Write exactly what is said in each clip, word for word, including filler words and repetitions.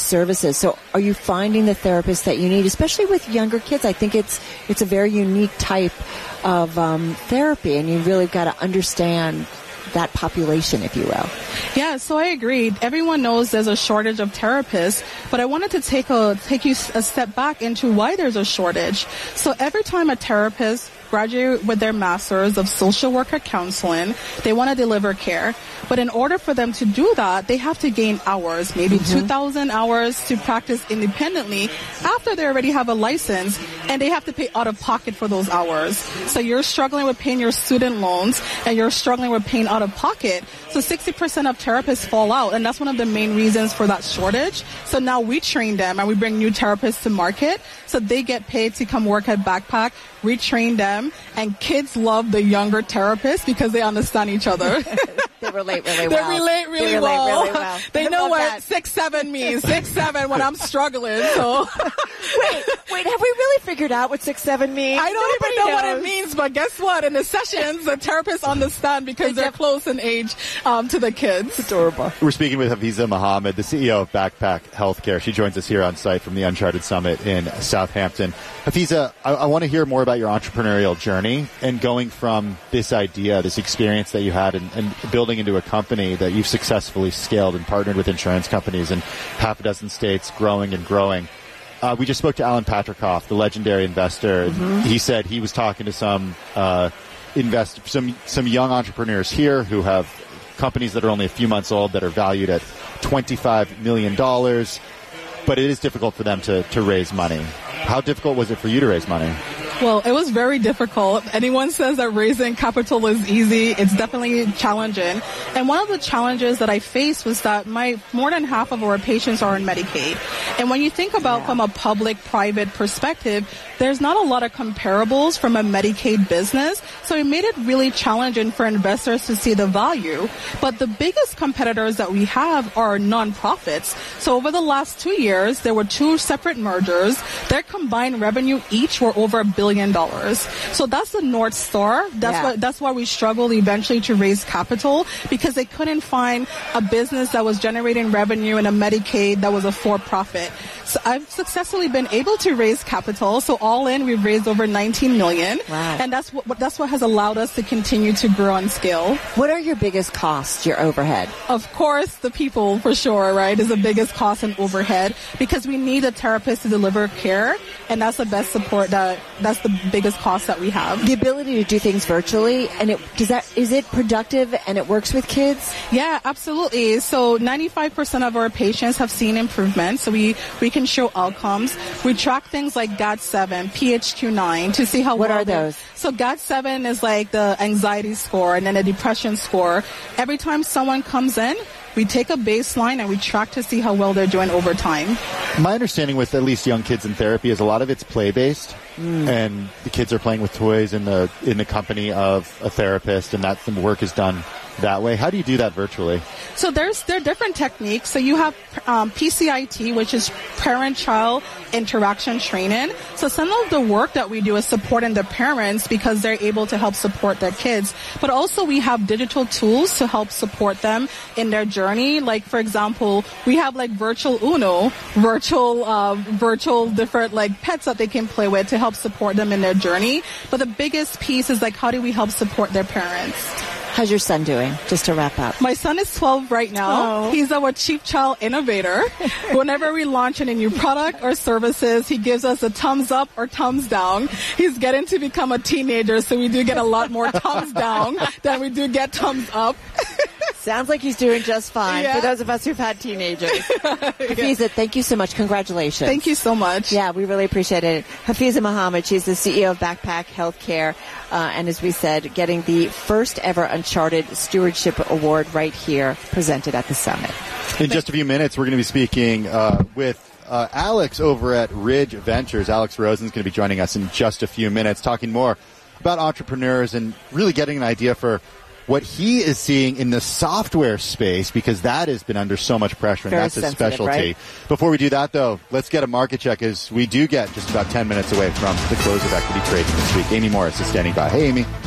services. So are you finding the therapist that you need, especially with younger kids? I think it's it's a very unique type of um, therapy, and you really got to understand that population, if you will. Yeah, so I agree. Everyone knows there's a shortage of therapists, but I wanted to take a take you a step back into why there's a shortage. So every time a therapist graduate with their master's of social worker counseling, they want to deliver care. But in order for them to do that, they have to gain hours, maybe mm-hmm. two thousand hours to practice independently after they already have a license, and they have to pay out of pocket for those hours. So you're struggling with paying your student loans, and you're struggling with paying out of pocket. So sixty percent of therapists fall out, and that's one of the main reasons for that shortage. So now we train them, and we bring new therapists to market, so they get paid to come work at Backpack. We train them, and kids love the younger therapists because they understand each other. They relate really they well. Relate really they relate well. really well. They I know what that. six seven means. Six seven when I'm struggling. So wait, wait, have we really figured out what six seven means? I don't Nobody even know knows. what it means, but guess what? In the sessions, the therapists understand because they're close in age um, to the kids. Adorable. We're speaking with Hafiza Mohammed, the C E O of Backpack Healthcare. She joins us here on site from the Uncharted Summit in Southampton. Hafiza, I, I want to hear more about your entrepreneurial journey and going from this idea, this experience that you had, and, and building into a company that you've successfully scaled and partnered with insurance companies in half a dozen states, growing and growing. Uh, we just spoke to Alan Patrikoff, the legendary investor. Mm-hmm. He said he was talking to some uh, invest some some young entrepreneurs here who have companies that are only a few months old that are valued at twenty-five million dollars, but it is difficult for them to, to raise money. How difficult was it for you to raise money? Well, it was very difficult. Anyone says that raising capital is easy, it's definitely challenging. And one of the challenges that I faced was that my more than half of our patients are in Medicaid. And when you think about yeah. from a public-private perspective, there's not a lot of comparables from a Medicaid business. So it made it really challenging for investors to see the value. But the biggest competitors that we have are nonprofits. So over the last two years, there were two separate mergers. Their combined revenue each were over a billion dollars. So that's the North Star. That's yeah. why that's why we struggled eventually to raise capital, because they couldn't find a business that was generating revenue in a Medicaid that was a for-profit. So I've successfully been able to raise capital. So all in, we've raised over nineteen million. Wow. And that's what that's what has allowed us to continue to grow and scale. What are your biggest costs, your overhead? Of course, the people, for sure, right, is the biggest cost and overhead, because we need a therapist to deliver care, and that's the best support that that's the biggest cost that we have. The ability to do things virtually, and it does that is it productive and it works with kids? Yeah, absolutely. So ninety-five percent of our patients have seen improvement. So we, we can show outcomes. We track things like G A D seven, P H Q nine to see how what well are those? So G A D seven is like the anxiety score, and then a depression score. Every time someone comes in, we take a baseline and we track to see how well they're doing over time. My understanding with at least young kids in therapy is a lot of it's play-based, mm. and the kids are playing with toys in the in the company of a therapist, and that the work is done that way. How do you do that virtually? So there's there are different techniques. So you have um, P C I T, which is parent-child interaction training. So some of the work that we do is supporting the parents because they're able to help support their kids. But also we have digital tools to help support them in their journey. Like, for example, we have like virtual Uno, virtual uh, virtual different like pets that they can play with to help support them in their journey. But the biggest piece is like, how do we help support their parents? How's your son doing, just to wrap up? My son is twelve right now. Oh. He's our chief child innovator. Whenever we launch any new product or services, he gives us a thumbs up or thumbs down. He's getting to become a teenager, so we do get a lot more thumbs down than we do get thumbs up. Sounds like he's doing just fine yeah. for those of us who've had teenagers. Hafiza, yeah. thank you so much. Congratulations. Thank you so much. Yeah, we really appreciate it. Hafiza Mohammed, she's the C E O of Backpack Healthcare. Uh, and as we said, getting the first ever Uncharted Stewardship Award right here, presented at the summit. In just a few minutes, we're going to be speaking uh, with uh, Alex over at Ridge Ventures. Alex Rosen's going to be joining us in just a few minutes, talking more about entrepreneurs and really getting an idea for what he is seeing in the software space, because that has been under so much pressure, and Very that's his specialty. Right? Before we do that, though, let's get a market check, as we do get just about ten minutes away from the close of equity trading this week. Amy Morris is standing by. Hey, Amy.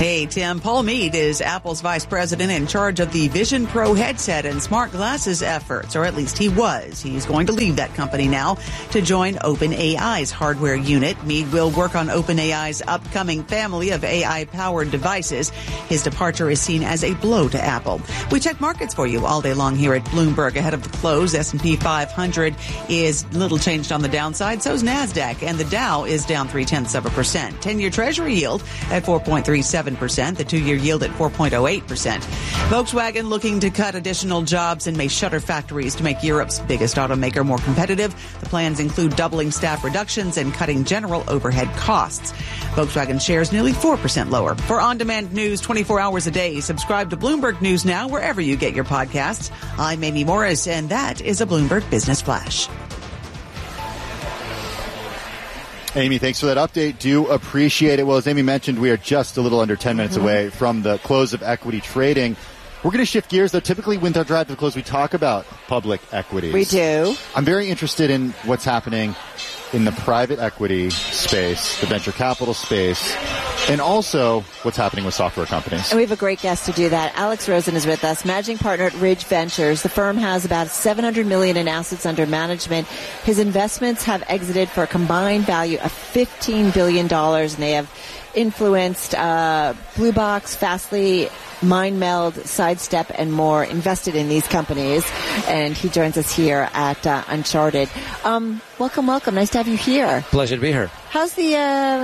Hey, Tim. Paul Mead is Apple's vice president in charge of the Vision Pro headset and smart glasses efforts, or at least he was. He's going to leave that company now to join OpenAI's hardware unit. Mead will work on OpenAI's upcoming family of A I-powered devices. His departure is seen as a blow to Apple. We check markets for you all day long here at Bloomberg. Ahead of the close, S and P five hundred is little changed on the downside. So's NASDAQ, and the Dow is down three-tenths of a percent. ten-year Treasury yield at four point three seven percent, the two-year yield at four point oh eight percent. Volkswagen looking to cut additional jobs and may shutter factories to make Europe's biggest automaker more competitive. The plans include doubling staff reductions and cutting general overhead costs. Volkswagen shares nearly four percent lower. For on-demand news twenty-four hours a day, subscribe to Bloomberg News Now wherever you get your podcasts. I'm Amy Morris, and that is a Bloomberg Business Flash. Amy, thanks for that update. Do appreciate it. Well, as Amy mentioned, we are just a little under ten minutes mm-hmm. away from the close of equity trading. We're going to shift gears, though. Typically, when our drive to the close, we talk about public equities. We do. I'm very interested in what's happening in the private equity space, the venture capital space, and also what's happening with software companies. And we have a great guest to do that. Alex Rosen is with us, managing partner at Ridge Ventures. The firm has about seven hundred million dollars in assets under management. His investments have exited for a combined value of fifteen billion dollars, and they have influenced uh, Blue Box, Fastly, MindMeld, Sidestep, and more, invested in these companies. And he joins us here at uh, Uncharted. Um, welcome, welcome. Nice to have you here. Pleasure to be here. How's the uh,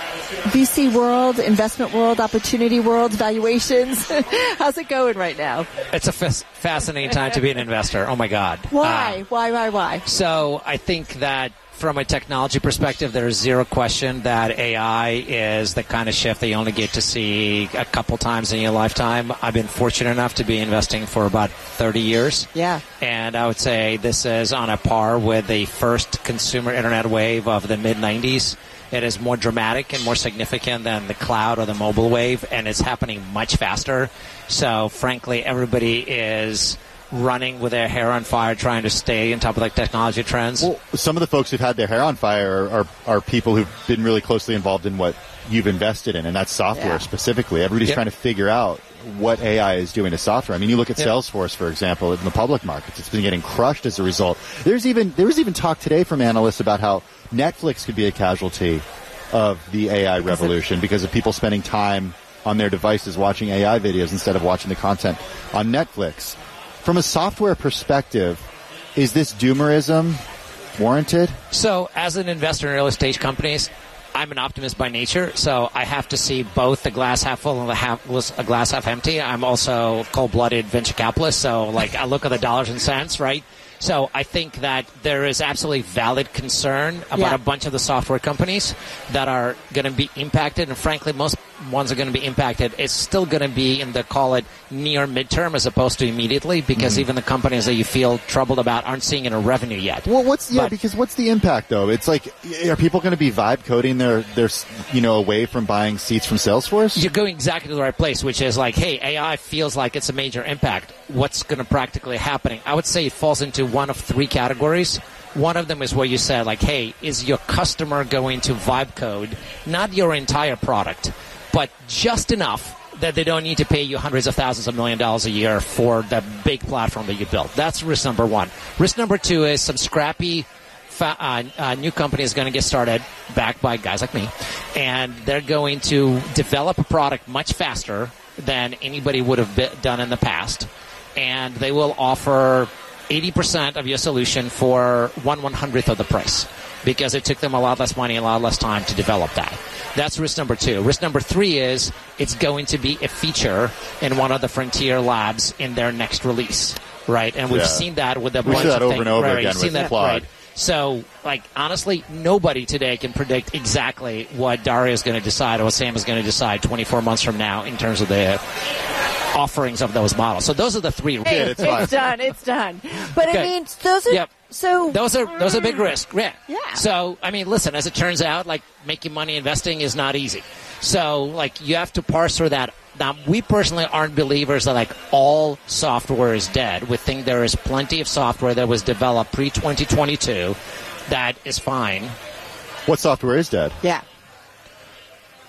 V C world, investment world, opportunity world, valuations? How's it going right now? It's a f- fascinating time to be an investor. Oh, my God. Why? Uh, why, why, why? So I think that from a technology perspective, there is zero question that A I is the kind of shift that you only get to see a couple times in your lifetime. I've been fortunate enough to be investing for about thirty years. Yeah. And I would say this is on a par with the first consumer internet wave of the mid nineties. It is more dramatic and more significant than the cloud or the mobile wave, and it's happening much faster. So, frankly, everybody is running with their hair on fire, trying to stay on top of like technology trends. Well, some of the folks who've had their hair on fire are, are, are people who've been really closely involved in what you've invested in, and that's software yeah. specifically. Everybody's yep. trying to figure out what A I is doing to software. I mean, you look at yep. Salesforce, for example, in the public markets. It's been getting crushed as a result. There's even there was even talk today from analysts about how Netflix could be a casualty of the A I because revolution of, because of people spending time on their devices watching A I videos instead of watching the content on Netflix. From a software perspective, is this doomerism warranted? So, as an investor in early stage companies, I'm an optimist by nature, so I have to see both the glass half full and the half, a glass half empty. I'm also a cold-blooded venture capitalist, so like I look at the dollars and cents, right? So I think that there is absolutely valid concern about yeah. a bunch of the software companies that are going to be impacted, and frankly, most ones are going to be impacted. It's still going to be in the, call it, near midterm as opposed to immediately, because mm. even the companies that you feel troubled about aren't seeing it in revenue yet. Well, what's yeah? But, because what's the impact though? It's like, are people going to be vibe coding their their you know away from buying seats from Salesforce? You're going exactly to the right place, which is like, hey, A I feels like it's a major impact. What's going to practically happening? I would say it falls into one of three categories. One of them is where you said, like, hey, is your customer going to vibe code, not your entire product, but just enough that they don't need to pay you hundreds of thousands of million dollars a year for the big platform that you built? That's risk number one. Risk number two is some scrappy fa- uh, uh, new company is going to get started, backed by guys like me, and they're going to develop a product much faster than anybody would have be- done in the past, and they will offer eighty percent of your solution for one one hundredth of the price, because it took them a lot less money, a lot less time to develop that. That's risk number two. Risk number three is it's going to be a feature in one of the frontier labs in their next release, right? And we've yeah. seen that with a we bunch see that of over things. and over right, again right. with Seen that, Claude. right. So, like, honestly, nobody today can predict exactly what Daria is going to decide or what Sam is going to decide twenty-four months from now in terms of the offerings of those models. So those are the three. Hey, it's, it's done. It's done. But okay. I mean, those are yep. so. Those are those are big risks. Yeah. Yeah. So I mean, listen. As it turns out, like making money investing is not easy. So like you have to parse through that. Now, we personally aren't believers that like all software is dead. We think there is plenty of software that was developed pre twenty twenty-two that is fine. What software is dead? Yeah.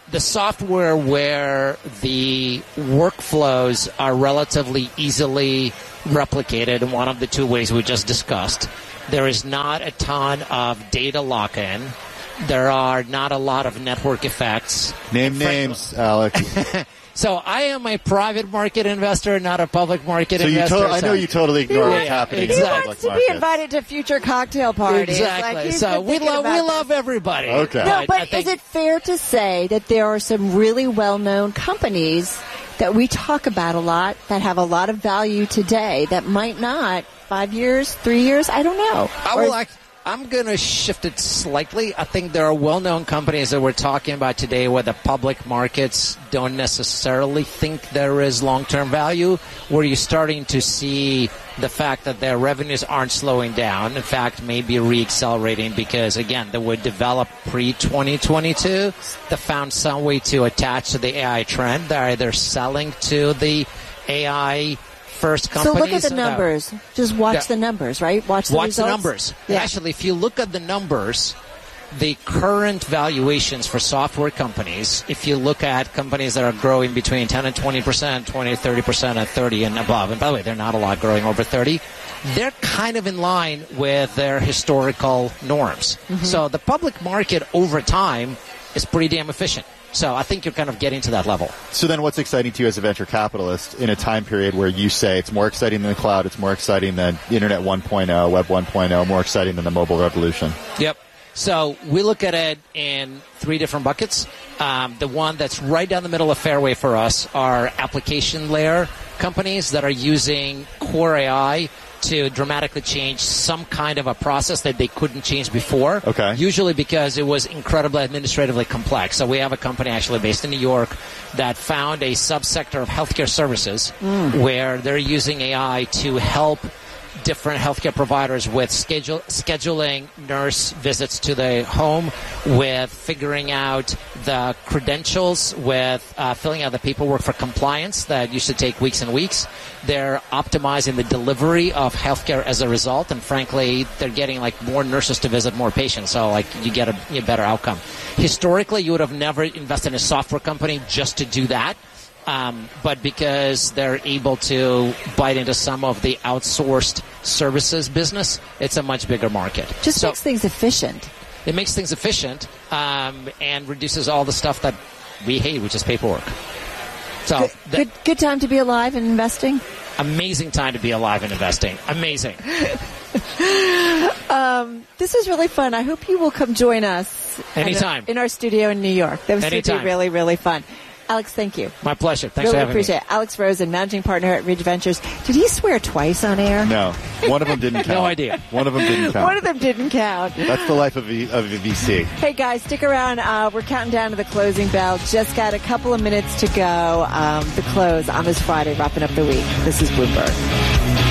the software where the workflows are relatively easily replicated in one of the two ways we just discussed. There is not a ton of data lock-in. There are not a lot of network effects. Name names, Alex. So I am a private market investor, not a public market so investor. You to- I know so you totally ignore yeah, what's happening exactly. in the He public wants to market. be invited to future cocktail parties. Exactly. Like, he's so been we thinking love we about love this. everybody. Okay. No, I- but I think- is it fair to say that there are some really well-known companies that we talk about a lot that have a lot of value today that might not five years, three years? I don't know. I Or will is- like. I'm going to shift it slightly. I think there are well-known companies that we're talking about today where the public markets don't necessarily think there is long-term value, where you're starting to see the fact that their revenues aren't slowing down. In fact, maybe re-accelerating because, again, they were developed pre twenty twenty-two. They found some way to attach to the A I trend. They're either selling to the A I first companies. So look at the numbers. Just watch Yeah. the numbers, right? Watch the Watch results. the numbers. Yeah. Actually, if you look at the numbers, the current valuations for software companies, if you look at companies that are growing between ten and twenty percent, twenty, thirty percent, and thirty and above, and by the way, they're not a lot growing over thirty, they're kind of in line with their historical norms. Mm-hmm. So the public market over time is pretty damn efficient. So I think you're kind of getting to that level. So then what's exciting to you as a venture capitalist in a time period where you say it's more exciting than the cloud, it's more exciting than Internet one point oh, Web one point oh, more exciting than the mobile revolution? Yep. So we look at it in three different buckets. Um, the one that's right down the middle of fairway for us are application layer companies that are using core A I to dramatically change some kind of a process that they couldn't change before. Okay. Usually because it was incredibly administratively complex. So we have a company actually based in New York that found a subsector of healthcare services mm. where they're using A I to help different healthcare providers with schedule, scheduling nurse visits to the home, with figuring out the credentials, with uh, filling out the paperwork for compliance that used to take weeks and weeks. They're optimizing the delivery of healthcare as a result, and frankly, they're getting like more nurses to visit more patients, so like you get a, a better outcome. Historically, you would have never invested in a software company just to do that. Um, but because they're able to bite into some of the outsourced services business, it's a much bigger market. Just so makes things efficient. It makes things efficient um, and reduces all the stuff that we hate, which is paperwork. So Good, good, good time to be alive and investing. Amazing time to be alive and investing. Amazing. um, this is really fun. I hope you will come join us anytime in our studio in New York. That was going to be really, really fun. Alex, thank you. My pleasure. Thanks really for having appreciate me. it. Alex Rosen, managing partner at Ridge Ventures. Did he swear twice on air? No. One of them didn't count. No idea. One of them didn't count. One of them didn't count. That's the life of a, of a V C. Hey, guys, stick around. Uh, we're counting down to the closing bell. Just got a couple of minutes to go. Um, the close on this Friday, wrapping up the week. This is Bloomberg.